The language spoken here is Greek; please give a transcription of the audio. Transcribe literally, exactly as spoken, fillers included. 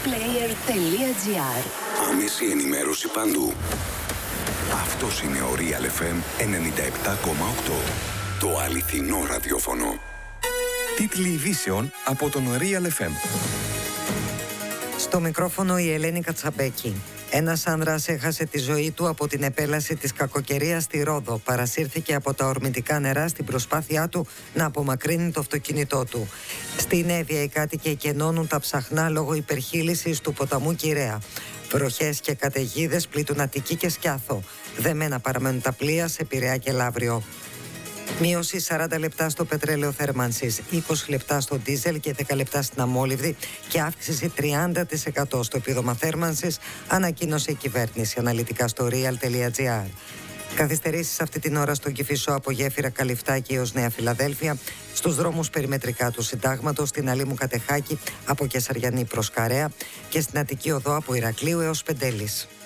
replayer.gr. Άμεση ενημέρωση παντού. Αυτός είναι ο Real εφ εμ ενενήντα επτά κόμμα οκτώ. Το αληθινό ραδιόφωνο. Τίτλοι ειδήσεων από τον Real εφ εμ. Στο μικρόφωνο η Ελένη Κατσαμπέκη. Ένας άνδρας έχασε τη ζωή του από την επέλαση της κακοκαιρίας στη Ρόδο. Παρασύρθηκε από τα ορμητικά νερά στην προσπάθειά του να απομακρύνει το αυτοκίνητό του. Στην Εύβοια οι κάτοικοι εκενώνουν τα ψαχνά λόγω υπερχείλησης του ποταμού Κυραία. Βροχές και καταιγίδες πλήττουν Αττική και Σκιάθο. Δεμένα παραμένουν τα πλοία σε Πειραιά και Λαύριο. Μείωση σαράντα λεπτά στο πετρέλαιο θέρμανσης, είκοσι λεπτά στο ντίζελ και δέκα λεπτά στην αμόλυβδη και αύξηση τριάντα τοις εκατό στο επίδομα θέρμανσης, ανακοίνωσε η κυβέρνηση αναλυτικά στο real.gr. Καθυστερήσεις αυτή την ώρα στον Κηφισό από Γέφυρα Καλυφτάκη έως Νέα Φιλαδέλφια, στους δρόμους περιμετρικά του Συντάγματος, στην Αλήμου Κατεχάκη από Κεσαριανή προς Καρέα και στην Αττική Οδό από Ηρακλείου έως Πεντέλης.